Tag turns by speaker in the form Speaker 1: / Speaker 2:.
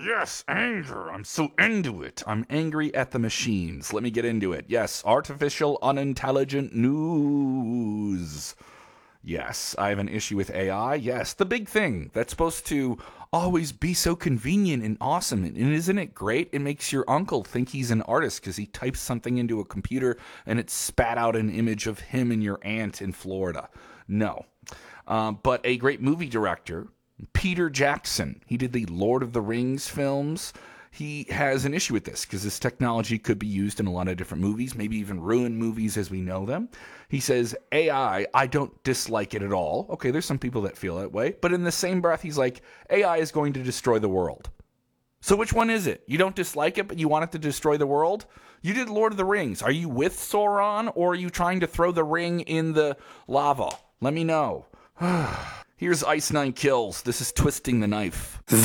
Speaker 1: yes, anger. I'm so into it. I'm angry at the machines. Let me get into it. Yes, artificial unintelligent news. Yes, I have an issue with AI. Yes, the big thing that's supposed to always be so convenient and awesome. And isn't it great? It makes your uncle think he's an artist because he types something into a computer and it spat out an image of him and your aunt in Florida. No. But a great movie director, Peter Jackson, he did the Lord of the Rings films. He has an issue with this because this technology could be used in a lot of different movies, maybe even ruin movies as we know them. He says, AI, I don't dislike it at all. Okay, there's some people that feel that way. But in the same breath, he's like, AI is going to destroy the world. So which one is it? You don't dislike it, but you want it to destroy the world? You did Lord of the Rings. Are you with Sauron, or are you trying to throw the ring in the lava? Let me know. Here's Ice Nine Kills. This is Twisting the Knife.